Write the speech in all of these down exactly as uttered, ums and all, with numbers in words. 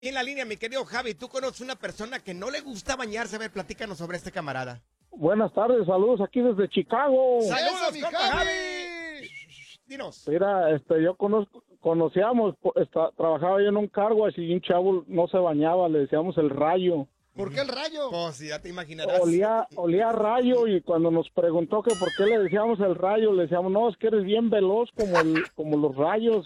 En la línea, mi querido Javi, tú conoces una persona que no le gusta bañarse. A ver, platícanos sobre este camarada. Buenas tardes, saludos aquí desde Chicago. ¡Saludos, mi Javi! Javi! Dinos. Mira, este, yo conozco, conocíamos, está, trabajaba yo en un cargo así y un chavo no se bañaba, le decíamos el Rayo. ¿Por qué el Rayo? Pues ya te imaginarás. Olía, olía a rayo y cuando nos preguntó que por qué le decíamos el Rayo, le decíamos, no, es que eres bien veloz como, el, como los rayos.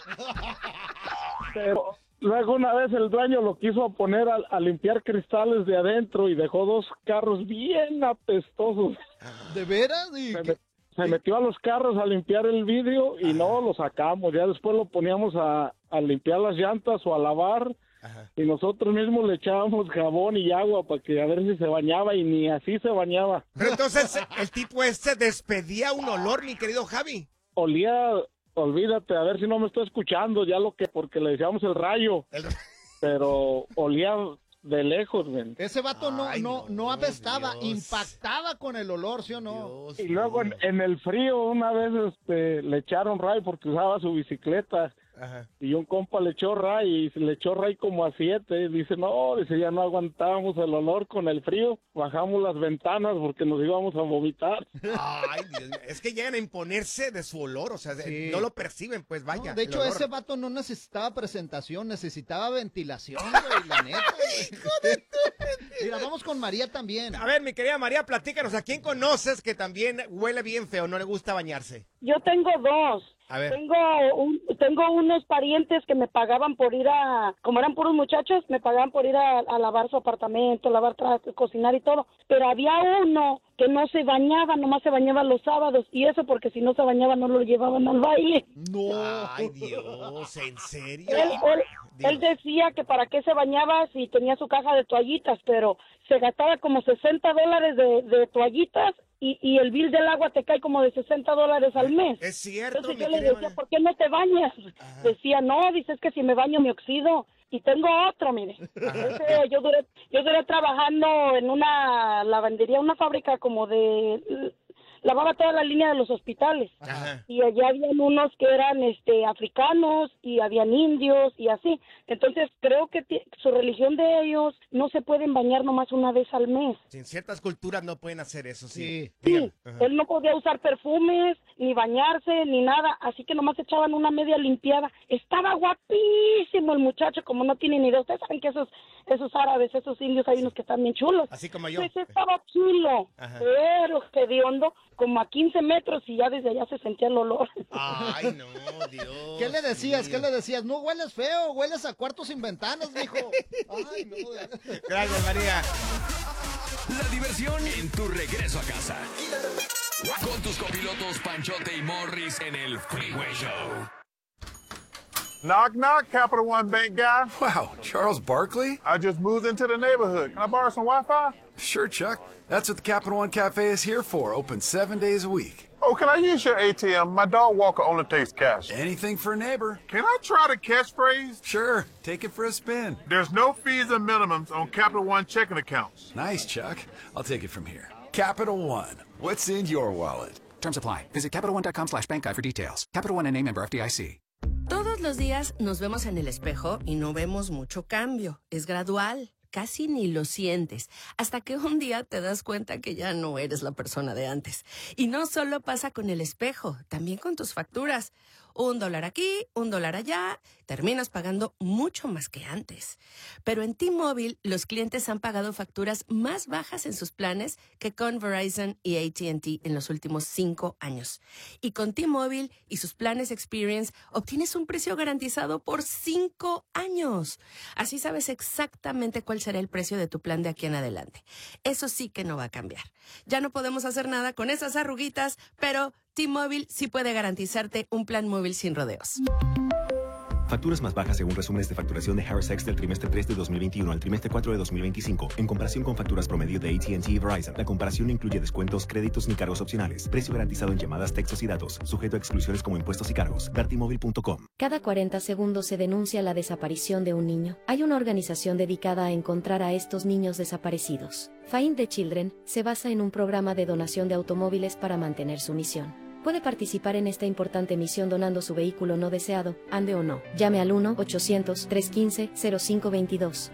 Pero luego una vez el dueño lo quiso poner a, a limpiar cristales de adentro y dejó dos carros bien apestosos. ¿De veras? ¿Y se, qué? me, se metió a los carros a limpiar el vidrio y no lo sacamos. Ya después lo poníamos a, a limpiar las llantas o a lavar. Ajá. Y nosotros mismos le echábamos jabón y agua para que a ver si se bañaba y ni así se bañaba. Pero entonces el tipo este despedía un olor, mi querido Javi. Olía, olvídate, a ver si no me está escuchando ya lo que, porque le decíamos el Rayo. El... Pero olía de lejos, ven. Ese vato no, Ay, no, no, no apestaba, Dios. Impactaba con el olor, ¿sí o no? Dios, y luego en, en el frío una vez este, le echaron ray porque usaba su bicicleta. Ajá. Y un compa le echó ray y se le echó ray como a siete. Dice, no, dice, ya no aguantábamos el olor con el frío. Bajamos las ventanas porque nos íbamos a vomitar. Ay, Dios mío. Es que llegan a imponerse de su olor, o sea, sí. no lo perciben, pues vaya. No, de hecho, ese vato no necesitaba presentación, necesitaba ventilación, güey, la neta. Mira, vamos con María también. A ver, mi querida María, platícanos, ¿a quién conoces que también huele bien feo, no le gusta bañarse? Yo tengo dos. A ver. Tengo un, tengo unos parientes que me pagaban por ir a, como eran puros muchachos, me pagaban por ir a, a lavar su apartamento, lavar trastes, cocinar y todo. Pero había uno que no se bañaba, nomás se bañaba los sábados. Y eso porque si no se bañaba no lo llevaban al baile. No. Ay, Dios, ¿en serio? Él, él, él decía que para qué se bañaba si tenía su caja de toallitas, pero se gastaba como sesenta dólares de, de toallitas. Y, y el bill del agua te cae como de sesenta dólares al mes. Es cierto. Entonces yo le decía, María, ¿por qué no te bañas? Ajá. Decía, no, dices que si me baño me oxido. Y tengo otro, mire. Ese, yo duré yo duré trabajando en una lavandería, una fábrica como de... lavaba toda la línea de los hospitales. Ajá. Y allá habían unos que eran este africanos y habían indios y así. Entonces creo que t- su religión de ellos no se pueden bañar nomás una vez al mes. En ciertas culturas no pueden hacer eso, sí. Sí, sí. Él no podía usar perfumes, ni bañarse, ni nada, así que nomás echaban una media limpiada. Estaba guapísimo el muchacho, como no tiene ni idea. Ustedes saben que esos, esos árabes, esos indios, hay unos que están bien chulos. Así como yo. Pues estaba chulo, Ajá. pero hediondo, como a quince metros y ya desde allá se sentía el olor. Ay, no, Dios. ¿Qué le decías? Mío. ¿Qué le decías? No hueles feo, hueles a cuartos sin ventanas, mijo. Ay, no. Gracias, María. La diversión en tu regreso a casa. Con tus copilotos Panchote y Morris en el Freeway Show. Knock, knock, Capital One Bank guy. Wow, Charles Barkley? I just moved into the neighborhood. Can I borrow some Wi-Fi? Sure, Chuck. That's what the Capital One Cafe is here for, open seven days a week. Oh, can I use your A T M? My dog Walker only takes cash. Anything for a neighbor. Can I try the catchphrase? Sure, take it for a spin. There's no fees and minimums on Capital One checking accounts. Nice, Chuck. I'll take it from here. Capital One. What's in your wallet? Terms apply. Visit CapitalOne.com slash bank guide for details. Capital One N A member F D I C. Todos los días nos vemos en el espejo y no vemos mucho cambio. Es gradual. Casi ni lo sientes, hasta que un día te das cuenta que ya no eres la persona de antes. Y no solo pasa con el espejo, también con tus facturas. Un dólar aquí, un dólar allá, terminas pagando mucho más que antes. Pero en T-Mobile, los clientes han pagado facturas más bajas en sus planes que con Verizon y A T and T en los últimos cinco años. Y con T-Mobile y sus planes Experience, obtienes un precio garantizado por cinco años. Así sabes exactamente cuál será el precio de tu plan de aquí en adelante. Eso sí que no va a cambiar. Ya no podemos hacer nada con esas arruguitas, pero T-Mobile sí puede garantizarte un plan móvil sin rodeos. Facturas más bajas según resúmenes de facturación de Harris X del trimestre tres de dos mil veintiuno al trimestre cuatro de dos mil veinticinco, en comparación con facturas promedio de A T and T y Verizon. La comparación no incluye descuentos, créditos ni cargos opcionales. Precio garantizado en llamadas, textos y datos, sujeto a exclusiones como impuestos y cargos. Vertimóvil punto com. Cada cuarenta segundos se denuncia la desaparición de un niño. Hay una organización dedicada a encontrar a estos niños desaparecidos. Find the Children se basa en un programa de donación de automóviles para mantener su misión. Puede participar en esta importante misión donando su vehículo no deseado, ande o no. Llame al uno ochocientos, trescientos quince, cero cinco veintidós.